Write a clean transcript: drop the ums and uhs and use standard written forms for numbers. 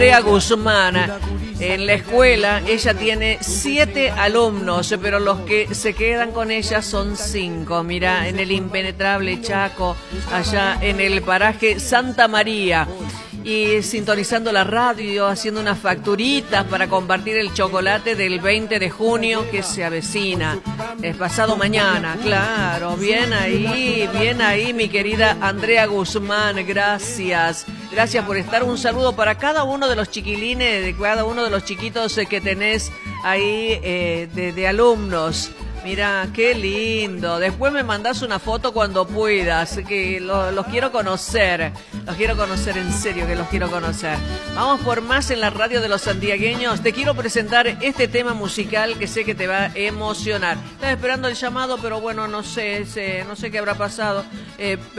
Andrea Guzmán. En la escuela ella tiene 7 alumnos, pero los que se quedan con ella son 5. Mira, en el impenetrable Chaco, allá en el paraje Santa María. Y sintonizando la radio, haciendo unas facturitas para compartir el chocolate del 20 de junio que se avecina. Es pasado mañana, claro. Bien ahí, mi querida Andrea Guzmán, gracias. Gracias por estar. Un saludo para cada uno de los chiquilines, de cada uno de los chiquitos que tenés ahí de alumnos. Mira, qué lindo. Después me mandás una foto cuando puedas, que los quiero conocer. Los quiero conocer, en serio que los quiero conocer. Vamos por más en la radio de los santiagueños. Te quiero presentar este tema musical que sé que te va a emocionar. Estaba esperando el llamado, pero bueno, no sé qué habrá pasado.